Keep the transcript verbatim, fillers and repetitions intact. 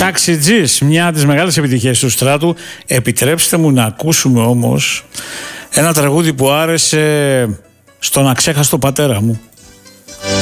Ταξιτζής, μια από τις μεγάλες επιτυχίες του Στράτου. Επιτρέψτε μου να ακούσουμε όμως ένα τραγούδι που άρεσε στον αξέχαστο πατέρα μου.